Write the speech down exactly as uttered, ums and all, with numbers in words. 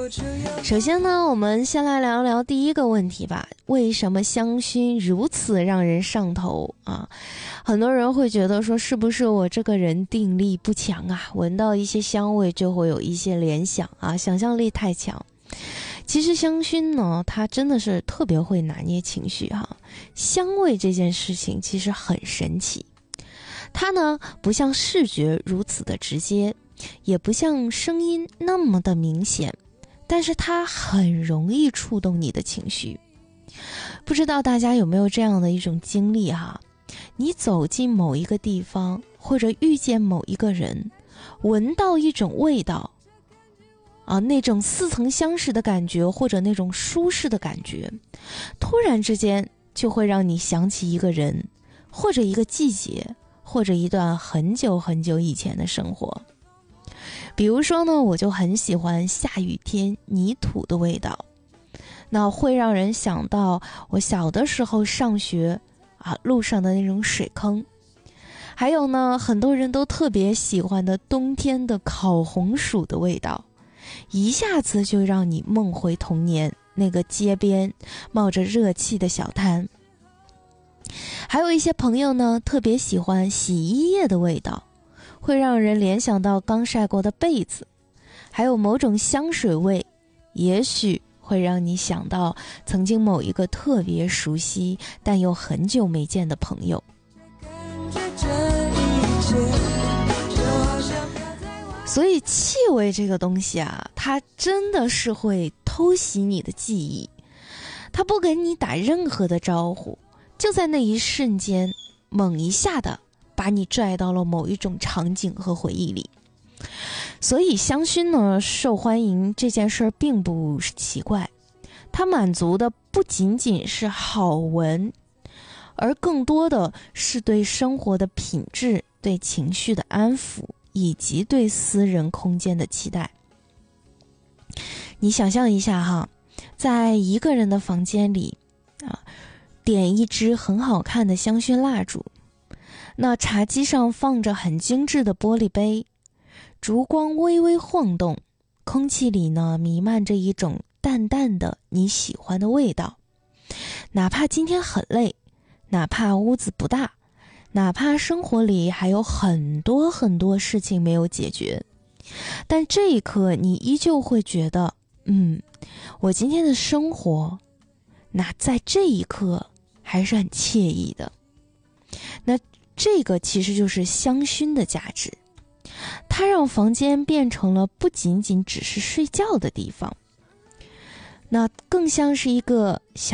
首先呢，我们先来聊聊第一个问题吧，为什么香薰如此让人上头啊？很多人会觉得说，是不是我这个人定力不强啊，闻到一些香味就会有一些联想啊，想象力太强。其实香薰呢，它真的是特别会拿捏情绪哈。香味这件事情其实很神奇，它呢不像视觉如此的直接，也不像声音那么的明显，但是它很容易触动你的情绪。不知道大家有没有这样的一种经历哈？你走进某一个地方，或者遇见某一个人，闻到一种味道啊，那种似曾相识的感觉，或者那种舒适的感觉，突然之间就会让你想起一个人，或者一个季节，或者一段很久很久以前的生活。比如说呢，我就很喜欢下雨天泥土的味道，那会让人想到我小的时候上学啊，路上的那种水坑。还有呢，很多人都特别喜欢的冬天的烤红薯的味道，一下子就让你梦回童年那个街边冒着热气的小摊。还有一些朋友呢，特别喜欢洗衣液的味道，会让人联想到刚晒过的被子。还有某种香水味，也许会让你想到曾经某一个特别熟悉但又很久没见的朋友。所以气味这个东西啊，它真的是会偷袭你的记忆，它不跟你打任何的招呼，就在那一瞬间猛一下的把你拽到了某一种场景和回忆里。所以香薰呢受欢迎这件事儿并不是奇怪，它满足的不仅仅是好闻，而更多的是对生活的品质、对情绪的安抚，以及对私人空间的期待。你想象一下哈，在一个人的房间里啊，点一支很好看的香薰蜡烛，那茶几上放着很精致的玻璃杯，烛光微微晃动，空气里呢弥漫着一种淡淡的你喜欢的味道。哪怕今天很累，哪怕屋子不大，哪怕生活里还有很多很多事情没有解决，但这一刻你依旧会觉得，嗯，我今天的生活，那在这一刻还是很惬意的。那这个其实就是香薰的价值，它让房间变成了不仅仅只是睡觉的地方，那更像是一个小